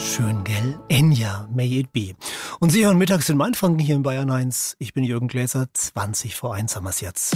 Schön, gell? Enya, may it be. Und Sie hören mittags in Mainfranken hier in Bayern 1. Ich bin Jürgen Gläser, 20 vor 1 haben wir es jetzt.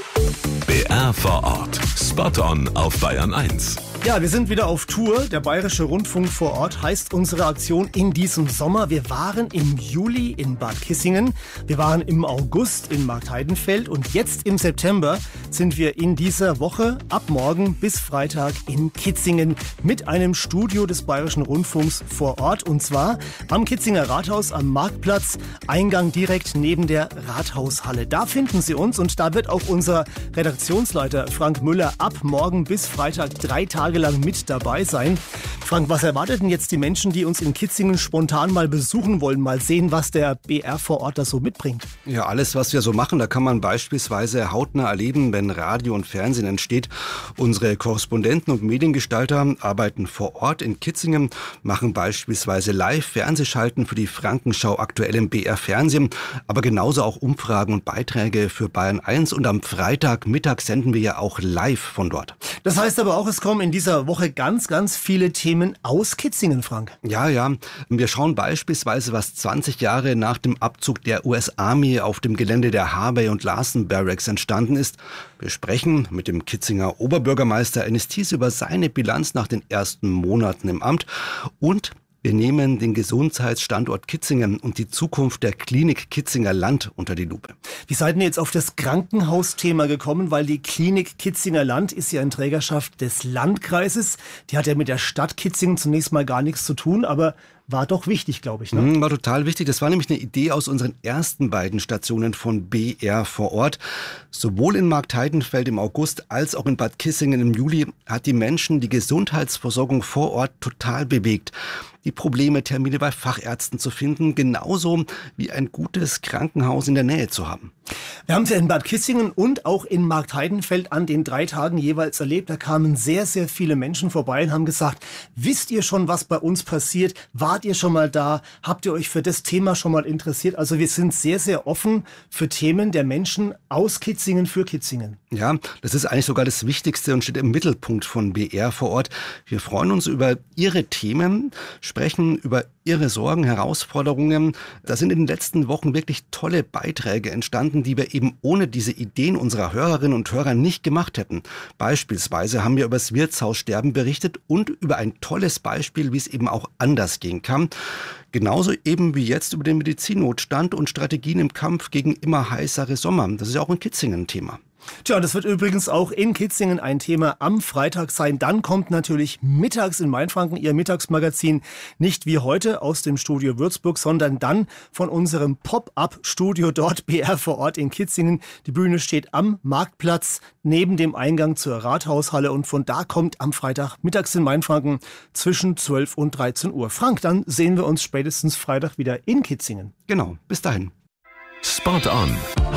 BR vor Ort. Spot on auf Bayern 1. Ja, wir sind wieder auf Tour. Der Bayerische Rundfunk vor Ort heißt unsere Aktion in diesem Sommer. Wir waren im Juli in Bad Kissingen, wir waren im August in Marktheidenfeld und jetzt im September sind wir in dieser Woche ab morgen bis Freitag in Kitzingen mit einem Studio des Bayerischen Rundfunks vor Ort. Und zwar am Kitzinger Rathaus am Marktplatz, Eingang direkt neben der Rathaushalle. Da finden Sie uns und da wird auch unser Redaktionsleiter Frank Müller ab morgen bis Freitag 3 Tage lang mit dabei sein. Frank, was erwartet denn jetzt die Menschen, die uns in Kitzingen spontan mal besuchen wollen, mal sehen, was der BR vor Ort da so mitbringt? Ja, alles, was wir so machen, da kann man beispielsweise hautnah erleben, wenn Radio und Fernsehen entsteht. Unsere Korrespondenten und Mediengestalter arbeiten vor Ort in Kitzingen, machen beispielsweise Live-Fernsehschalten für die Frankenschau aktuell im BR Fernsehen, aber genauso auch Umfragen und Beiträge für Bayern 1 und am Freitagmittag senden wir ja auch live von dort. Das heißt aber auch, es kommen in dieser Woche ganz, ganz viele Themen aus Kitzingen, Frank. Ja. Wir schauen beispielsweise, was 20 Jahre nach dem Abzug der US-Army auf dem Gelände der Harvey und Larson Barracks entstanden ist. Wir sprechen mit dem Kitzinger Oberbürgermeister Ennis Thies über seine Bilanz nach den ersten Monaten im Amt und wir nehmen den Gesundheitsstandort Kitzingen und die Zukunft der Klinik Kitzinger Land unter die Lupe. Wie seid ihr jetzt auf das Krankenhausthema gekommen? Weil die Klinik Kitzinger Land ist ja in Trägerschaft des Landkreises. Die hat ja mit der Stadt Kitzingen zunächst mal gar nichts zu tun, aber war doch wichtig, glaube ich. Ne? War total wichtig. Das war nämlich eine Idee aus unseren ersten beiden Stationen von BR vor Ort. Sowohl in Marktheidenfeld im August als auch in Bad Kissingen im Juli hat die Menschen die Gesundheitsversorgung vor Ort total bewegt. Die Probleme, Termine bei Fachärzten zu finden, genauso wie ein gutes Krankenhaus in der Nähe zu haben. Wir haben es ja in Bad Kissingen und auch in Marktheidenfeld an den 3 Tagen jeweils erlebt. Da kamen sehr, sehr viele Menschen vorbei und haben gesagt, wisst ihr schon, was bei uns passiert? Wart ihr schon mal da? Habt ihr euch für das Thema schon mal interessiert? Also wir sind sehr, sehr offen für Themen der Menschen aus Kitzingen für Kitzingen. Ja, das ist eigentlich sogar das Wichtigste und steht im Mittelpunkt von BR vor Ort. Wir freuen uns über Ihre Themen, sprechen über Ihre Sorgen, Herausforderungen. Da sind in den letzten Wochen wirklich tolle Beiträge entstanden, die wir eben ohne diese Ideen unserer Hörerinnen und Hörer nicht gemacht hätten. Beispielsweise haben wir über das Wirtshaussterben berichtet und über ein tolles Beispiel, wie es eben auch anders gehen kann. Genauso eben wie jetzt über den Medizinnotstand und Strategien im Kampf gegen immer heißere Sommer. Das ist ja auch in Kitzingen ein Thema. Tja, das wird übrigens auch in Kitzingen ein Thema am Freitag sein. Dann kommt natürlich mittags in Mainfranken Ihr Mittagsmagazin nicht wie heute aus dem Studio Würzburg, sondern dann von unserem Pop-up-Studio dort BR vor Ort in Kitzingen. Die Bühne steht am Marktplatz neben dem Eingang zur Rathaushalle und von da kommt am Freitag mittags in Mainfranken zwischen 12 und 13 Uhr. Frank, dann sehen wir uns spätestens Freitag wieder in Kitzingen. Genau, bis dahin. Spot on.